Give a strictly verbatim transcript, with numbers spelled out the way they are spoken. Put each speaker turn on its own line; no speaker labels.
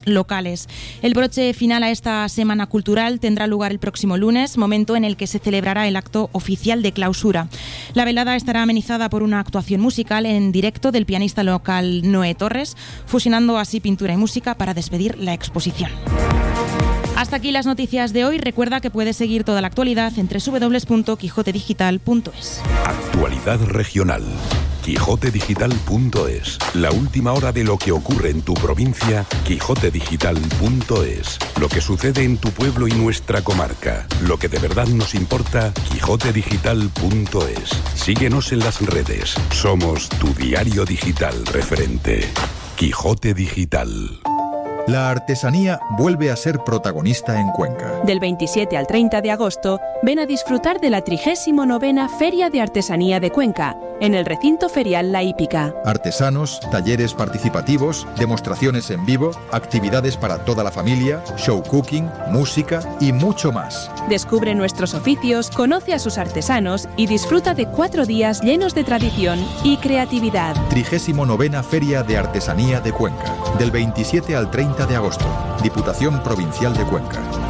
locales. El broche final a esta semana cultural tendrá lugar el próximo lunes, momento en el que se celebrará el acto oficial de clausura. La velada estará amenizada por una actuación musical en directo del pianista local Noé Torres, fusionando así pintura y música para despedir la exposición. Hasta aquí las noticias de hoy. Recuerda que puedes seguir toda la actualidad en doble u doble u doble u punto quijote digital punto es.
Actualidad regional. quijote digital punto es. La última hora de lo que ocurre en tu provincia, quijote digital punto es. Lo que sucede en tu pueblo y nuestra comarca. Lo que de verdad nos importa, quijote digital punto es. Síguenos en las redes. Somos tu diario digital referente. Quijote Digital.
La artesanía vuelve a ser protagonista en Cuenca.
Del veintisiete al treinta de agosto, ven a disfrutar de la trigésimo novena Feria de Artesanía de Cuenca, en el recinto ferial La Hípica.
Artesanos, talleres participativos, demostraciones en vivo, actividades para toda la familia, show cooking, música y mucho más.
Descubre nuestros oficios, conoce a sus artesanos y disfruta de cuatro días llenos de tradición y creatividad.
trigésimo novena Feria de Artesanía de Cuenca, del veintisiete al treinta de agosto. Diputación Provincial de Cuenca.